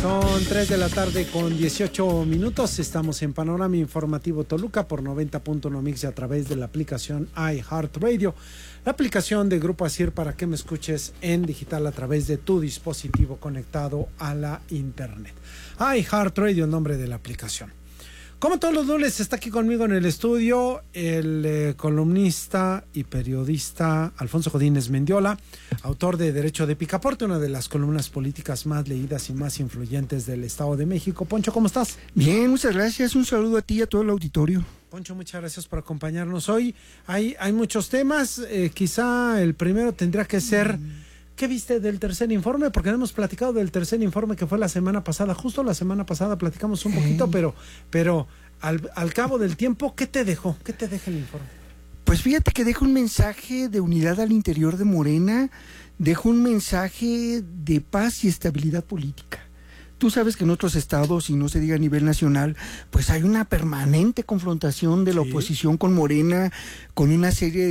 Son 3 de la tarde con 18 minutos. Estamos en Panorama Informativo Toluca por 90.1 Mix y a través de la aplicación iHeartRadio, la aplicación de Grupo Asir para que me escuches en digital a través de tu dispositivo conectado a la internet. iHeartRadio, el nombre de la aplicación. Como todos los lunes, está aquí conmigo en el estudio el columnista y periodista Alfonso Godínez Mendiola, autor de Derecho de Picaporte, una de las columnas políticas más leídas y más influyentes del Estado de México. Poncho, ¿cómo estás? Bien, muchas gracias. Un saludo a ti y a todo el auditorio. Poncho, muchas gracias por acompañarnos hoy. Hay muchos temas. Quizá el primero tendría que ser... ¿Qué viste del tercer informe? Porque no hemos platicado del tercer informe que fue la semana pasada. Justo la semana pasada platicamos un poquito, pero al cabo del tiempo, ¿qué te dejó? ¿Qué te deja el informe? Pues fíjate que deja un mensaje de unidad al interior de Morena, deja un mensaje de paz y estabilidad política. Tú sabes que en otros estados, y no se diga a nivel nacional, pues hay una permanente confrontación de la oposición con Morena, con una serie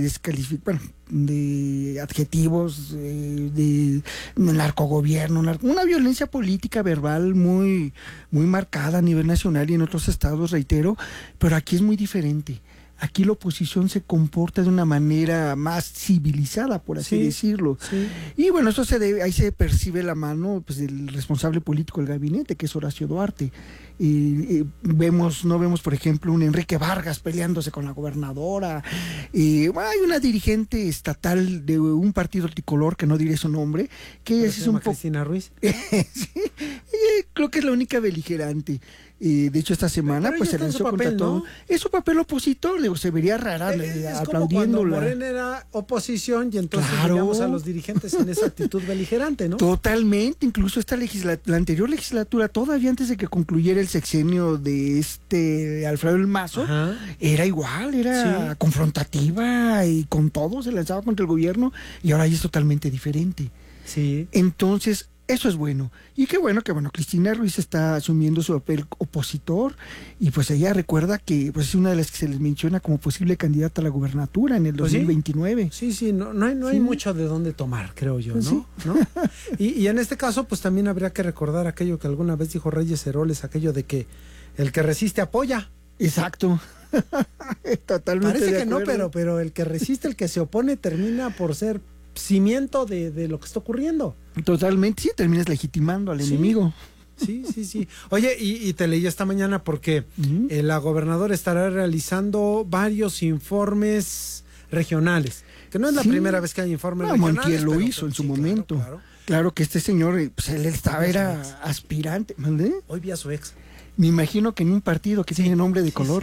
de adjetivos, de narcogobierno, una violencia política verbal muy marcada a nivel nacional y en otros estados, reitero, pero aquí es muy diferente. Aquí la oposición se comporta de una manera más civilizada, por así decirlo. Sí. Y bueno, eso ahí se percibe la mano pues, del responsable político del gabinete, que es Horacio Duarte. No vemos, por ejemplo, un Enrique Vargas peleándose con la gobernadora. Hay una dirigente estatal de un partido tricolor, que no diré su nombre, que es un poco... Cristina Ruiz. Sí, creo que es la única beligerante. De hecho, esta semana pues se lanzó contra todo. Es su papel opositor, se vería rara aplaudiéndola. Como Morena era oposición y entonces llegamos a los dirigentes en esa actitud beligerante, ¿no? Totalmente, incluso la anterior legislatura, todavía antes de que concluyera el sexenio de Alfredo del Mazo, era igual, era confrontativa y con todo se lanzaba contra el gobierno y ahora ya es totalmente diferente. Sí. Entonces, eso es bueno. Y qué bueno que Cristina Ruiz está asumiendo su papel opositor y pues ella recuerda que pues es una de las que se les menciona como posible candidata a la gubernatura en el 2029. Sí, no hay mucho de dónde tomar, creo yo, ¿no? Sí. ¿No? Y en este caso pues también habría que recordar aquello que alguna vez dijo Reyes Heroles, aquello de que el que resiste apoya. Exacto. Totalmente. Parece que no, pero el que resiste, el que se opone termina por ser cimiento de lo que está ocurriendo. Totalmente, sí, terminas legitimando al enemigo. Sí. Oye, y te leí esta mañana porque la gobernadora estará realizando varios informes regionales, que no es la primera vez que hay informes regionales. Montiel lo hizo en su momento. Claro que este señor, pues él era aspirante. ¿Mandé? Hoy vi a su ex. Me imagino que en un partido que tiene nombre de color.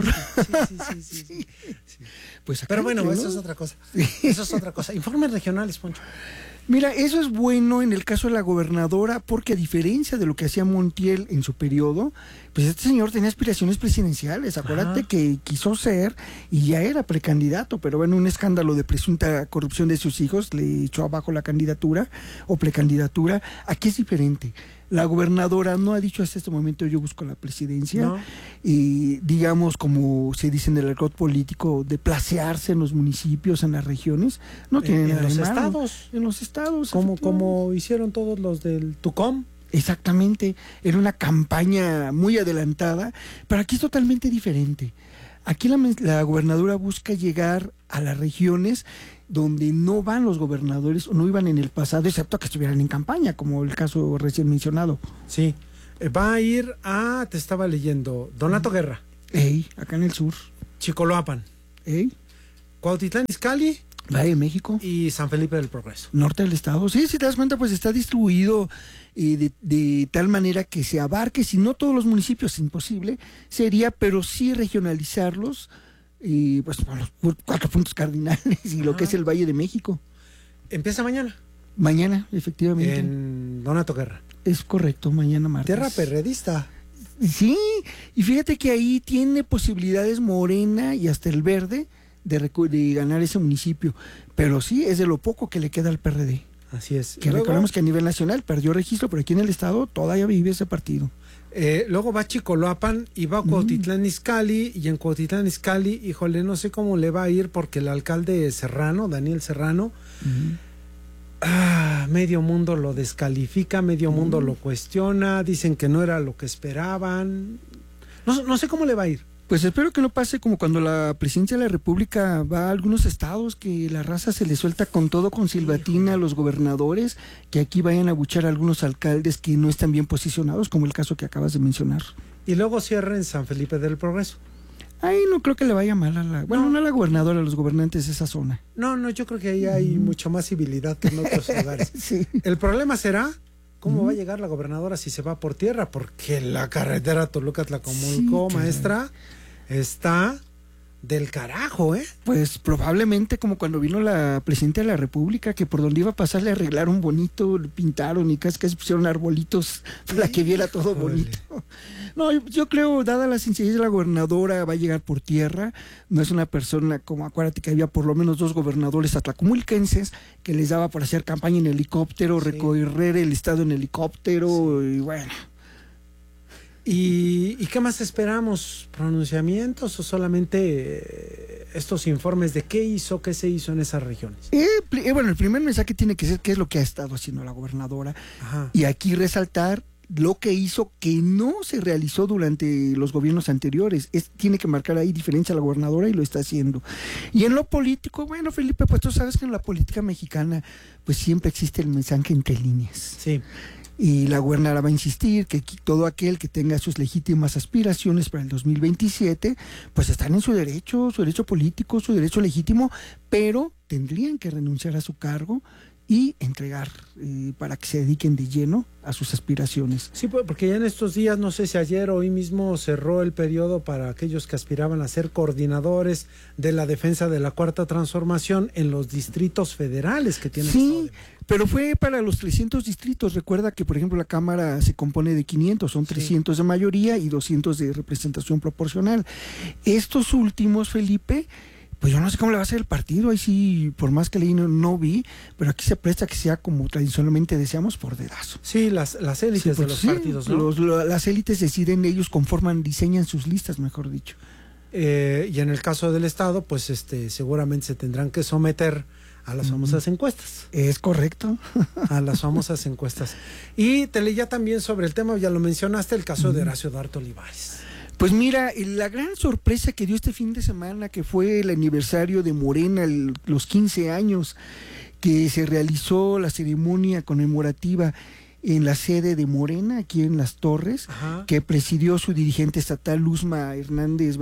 Sí. Pues pero bueno, eso es otra cosa. Eso es otra cosa. Informes regionales, Poncho. Mira, eso es bueno en el caso de la gobernadora, porque a diferencia de lo que hacía Montiel en su periodo, pues este señor tenía aspiraciones presidenciales. Acuérdate que quiso ser y ya era precandidato, pero bueno, un escándalo de presunta corrupción de sus hijos le echó abajo la candidatura o precandidatura. Aquí es diferente. La gobernadora no ha dicho hasta este momento yo busco la presidencia y digamos, como se dice en el argot político, de placearse en los municipios, en las regiones, no tiene nada de malo. En los estados. Como hicieron todos los del Tucom. Exactamente, era una campaña muy adelantada, pero aquí es totalmente diferente. Aquí la gobernadora busca llegar a las regiones donde no van los gobernadores o no iban en el pasado, excepto que estuvieran en campaña, como el caso recién mencionado. Sí, va a ir te estaba leyendo, Donato Guerra. Acá en el sur. Chicoloapan. Cuautitlán Izcalli. Valle de México. Y San Felipe del Progreso. Norte del estado. Sí, si te das cuenta, pues está distribuido de tal manera que se abarque, si no todos los municipios, es imposible, sería, pero sí regionalizarlos, pues por los 4 puntos cardinales y lo que es el Valle de México. ¿Empieza mañana? Mañana, efectivamente. En Donato Guerra. Es correcto, mañana martes. Tierra perredista. Sí, y fíjate que ahí tiene posibilidades Morena y hasta el Verde de ganar ese municipio, pero sí es de lo poco que le queda al PRD. Así es. Que recordemos que a nivel nacional perdió registro, pero aquí en el estado todavía vive ese partido. Luego va Chicoloapan y va a Cuautitlán Izcalli, y en Cuautitlán Izcalli, híjole, no sé cómo le va a ir porque el alcalde Serrano, Daniel Serrano, Medio mundo lo descalifica, medio mundo lo cuestiona, dicen que no era lo que esperaban. No sé cómo le va a ir. Pues espero que no pase como cuando la presidencia de la República va a algunos estados, que la raza se le suelta con todo, con silbatina a los gobernadores, que aquí vayan a buchar a algunos alcaldes que no están bien posicionados, como el caso que acabas de mencionar. Y luego cierren San Felipe del Progreso. Ahí no creo que le vaya mal no a la gobernadora, a los gobernantes de esa zona. No, yo creo que ahí hay mucho más civilidad que en otros lugares. Sí. El problema será cómo va a llegar la gobernadora si se va por tierra, porque la carretera Toluca-Tlacomulco, Sí, maestra, está del carajo, ¿eh? Pues probablemente como cuando vino la presidenta de la República, que por donde iba a pasar le arreglaron bonito, le pintaron y casi pusieron arbolitos para que viera todo bonito. No, yo creo, dada la sencillez de la gobernadora, va a llegar por tierra. No es una persona como, acuérdate que había por lo menos 2 gobernadores atlacomulquenses que les daba por hacer campaña en helicóptero, Sí. recorrer el estado en helicóptero, y bueno. ¿Y qué más esperamos? ¿Pronunciamientos o solamente estos informes de qué se hizo en esas regiones? Bueno, el primer mensaje tiene que ser qué es lo que ha estado haciendo la gobernadora. Ajá. Y aquí resaltar lo que hizo que no se realizó durante los gobiernos anteriores. Tiene que marcar ahí diferencia a la gobernadora y lo está haciendo. Y en lo político, bueno, Felipe, pues tú sabes que en la política mexicana pues siempre existe el mensaje entre líneas. Sí. Y la gobernadora va a insistir que todo aquel que tenga sus legítimas aspiraciones para el 2027, pues están en su derecho político, su derecho legítimo, pero tendrían que renunciar a su cargo y entregar para que se dediquen de lleno a sus aspiraciones. Sí, porque ya en estos días, no sé si ayer o hoy mismo cerró el periodo para aquellos que aspiraban a ser coordinadores de la defensa de la Cuarta Transformación en los distritos federales que tienen. Sí, pero fue para los 300 distritos. Recuerda que, por ejemplo, la Cámara se compone de 500, son 300 de mayoría y 200 de representación proporcional. Estos últimos, Felipe, pues yo no sé cómo le va a hacer el partido, ahí sí, por más que leí no vi, pero aquí se presta que sea como tradicionalmente deseamos, por dedazo. Sí, las élites de los partidos, ¿no? Las élites deciden, ellos conforman, diseñan sus listas, mejor dicho. Y en el caso del Estado, pues seguramente se tendrán que someter a las famosas encuestas. Es correcto. A las famosas encuestas. Y te leía también sobre el tema, ya lo mencionaste, el caso de Horacio Duarte Olivares. Pues mira, la gran sorpresa que dio este fin de semana, que fue el aniversario de Morena, los 15 años, que se realizó la ceremonia conmemorativa en la sede de Morena, aquí en Las Torres, Ajá. que presidió su dirigente estatal Luz María Hernández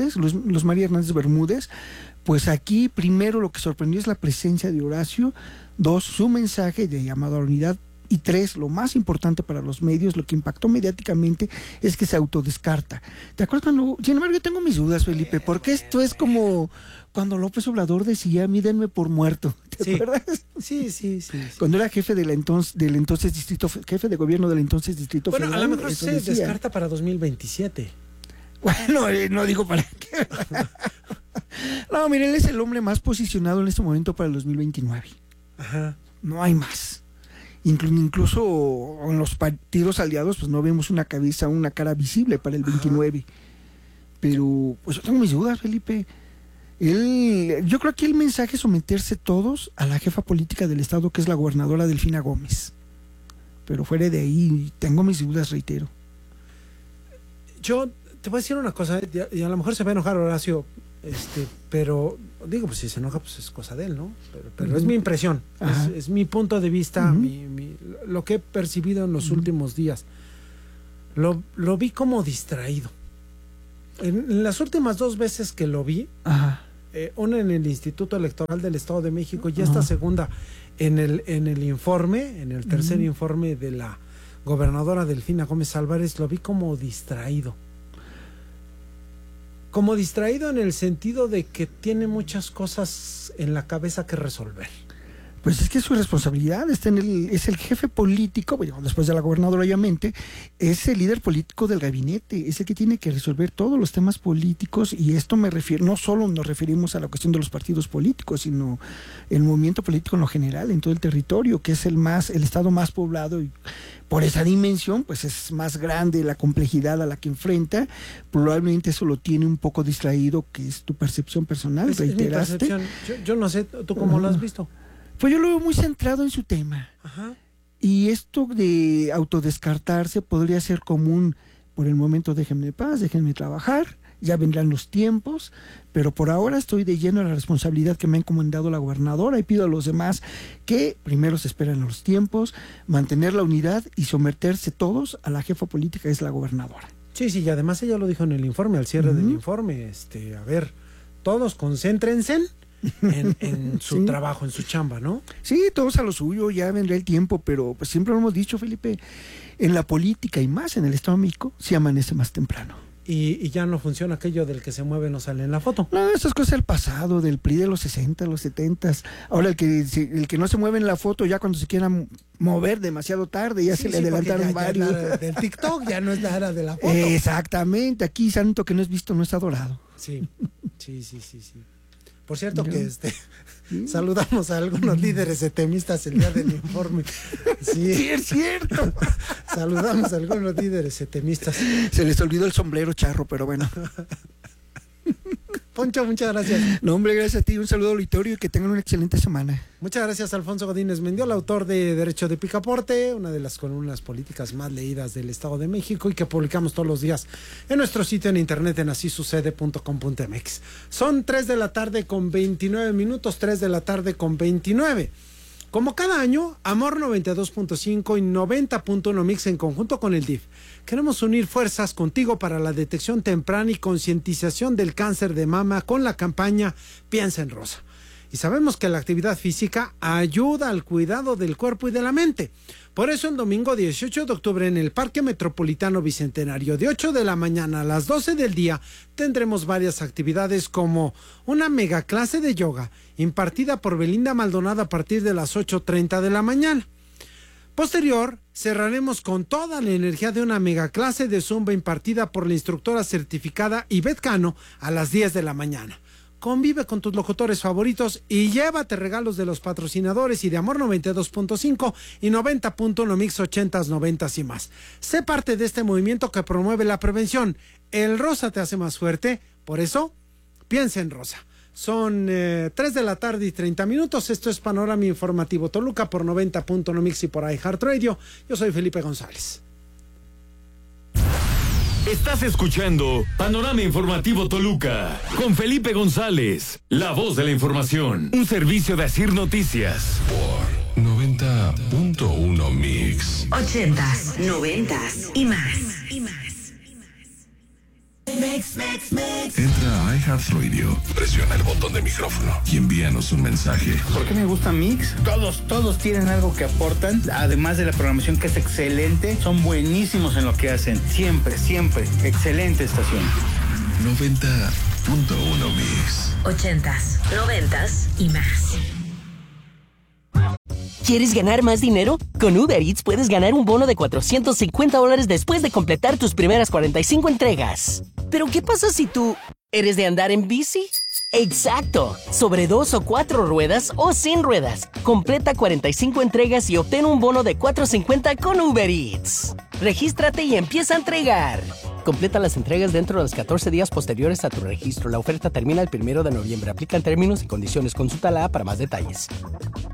Bermúdez. Pues aquí, primero, lo que sorprendió es la presencia de Horacio, 2, su mensaje de llamado a la unidad, y 3, lo más importante para los medios, lo que impactó mediáticamente, es que se autodescarta. ¿Te acuerdas cuando? Sin embargo, yo tengo mis dudas, Felipe, porque esto es como cuando López Obrador decía, mídenme por muerto. ¿Te acuerdas? Sí. Cuando era jefe del entonces distrito, jefe de gobierno del entonces distrito federal. Bueno, a lo mejor se decía. descarta para 2027. Bueno, no digo para qué. No, mire, él es el hombre más posicionado en este momento para el 2029. Ajá. No hay más. Incluso en los partidos aliados, pues no vemos una cara visible para el 29. Pero, pues yo tengo mis dudas, Felipe. Yo creo que el mensaje es someterse todos a la jefa política del Estado, que es la gobernadora Delfina Gómez. Pero fuera de ahí, tengo mis dudas, reitero. Yo te voy a decir una cosa, y a lo mejor se va a enojar Horacio, pero digo, pues si se enoja, pues es cosa de él, ¿no? Pero es mi impresión, es mi punto de vista, lo que he percibido en los últimos días. Lo vi como distraído. En las últimas 2 veces que lo vi, una en el Instituto Electoral del Estado de México y esta segunda en el informe, en el tercer informe de la gobernadora Delfina Gómez Álvarez, lo vi como distraído. Como distraído en el sentido de que tiene muchas cosas en la cabeza que resolver. Pues es que es su responsabilidad, es el jefe político, bueno, después de la gobernadora obviamente, es el líder político del gabinete, es el que tiene que resolver todos los temas políticos, y esto me refiero, no solo nos referimos a la cuestión de los partidos políticos, sino el movimiento político en lo general, en todo el territorio, que es el estado más poblado, y por esa dimensión, pues es más grande la complejidad a la que enfrenta. Probablemente eso lo tiene un poco distraído, que es tu percepción personal, reiteraste. Es mi percepción. Yo no sé, ¿tú cómo lo has visto? Pues yo lo veo muy centrado en su tema. Ajá. Y esto de autodescartarse podría ser común. Por el momento déjenme en paz, déjenme trabajar, ya vendrán los tiempos, pero por ahora estoy de lleno a la responsabilidad que me ha encomendado la gobernadora y pido a los demás que primero se esperen los tiempos, mantener la unidad y someterse todos a la jefa política que es la gobernadora. Sí, y además ella lo dijo en el informe, al cierre del informe, a ver, todos concéntrense en su trabajo, en su chamba, ¿no? Sí, todos a lo suyo, ya vendrá el tiempo, pero pues siempre lo hemos dicho, Felipe, en la política y más en el Estado de México, sí amanece más temprano. Y ya no funciona aquello del que se mueve no sale en la foto. No, esas cosas del pasado, del PRI de los 60, los 70. Ahora el que no se mueve en la foto ya cuando se quiera mover demasiado tarde, ya se le adelantaron varios. Ya del TikTok ya no es la era de la foto. Exactamente, aquí santo que no es visto no es adorado. Sí. Por cierto que saludamos a algunos líderes etemistas el día del informe. Sí, es cierto. Saludamos a algunos líderes etemistas. Se les olvidó el sombrero charro, pero bueno. Poncho, muchas gracias. No, hombre, gracias a ti. Un saludo auditorio y que tengan una excelente semana. Muchas gracias, Alfonso Godínez Mendiola, autor de Derecho de Picaporte, una de las columnas políticas más leídas del Estado de México y que publicamos todos los días en nuestro sitio en internet en asisucede.com.mx. Son 3 de la tarde con 29 minutos, 3 de la tarde con 29. Como cada año, Amor 92.5 y 90.1 Mix en conjunto con el DIF. Queremos unir fuerzas contigo para la detección temprana y concientización del cáncer de mama con la campaña Piensa en Rosa. Y sabemos que la actividad física ayuda al cuidado del cuerpo y de la mente. Por eso el domingo 18 de octubre en el Parque Metropolitano Bicentenario de 8 de la mañana a las 12 del día tendremos varias actividades como una mega clase de yoga impartida por Belinda Maldonado a partir de las 8:30 de la mañana. Posterior, cerraremos con toda la energía de una mega clase de zumba impartida por la instructora certificada Ivette Cano a las 10 de la mañana. Convive con tus locutores favoritos y llévate regalos de los patrocinadores y de Amor 92.5 y 90.1 Mix 80s, 90s y más. Sé parte de este movimiento que promueve la prevención. El rosa te hace más fuerte, por eso, piensa en rosa. Son 3 de la tarde y 30 minutos. Esto es Panorama Informativo Toluca por 90.1 Mix y por iHeartRadio. Yo soy Felipe González. Estás escuchando Panorama Informativo Toluca con Felipe González, la voz de la información. Un servicio de Asir Noticias. Por 90.1 Mix. 80s, 90s y más. Entra a iHeartRadio, presiona el botón de micrófono y envíanos un mensaje. ¿Por qué me gusta Mix? Todos tienen algo que aportan, además de la programación que es excelente, son buenísimos en lo que hacen, siempre, excelente estación. 90.1 Mix. 80s, 90s y más. ¿Quieres ganar más dinero? Con Uber Eats puedes ganar un bono de $450 después de completar tus primeras 45 entregas. ¿Pero qué pasa si tú eres de andar en bici? ¡Exacto! Sobre 2 o 4 ruedas o sin ruedas. Completa 45 entregas y obtén un bono de $450 con Uber Eats. Regístrate y empieza a entregar. Completa las entregas dentro de los 14 días posteriores a tu registro. La oferta termina el 1 de noviembre. Aplican términos y condiciones. Consulta la app para más detalles.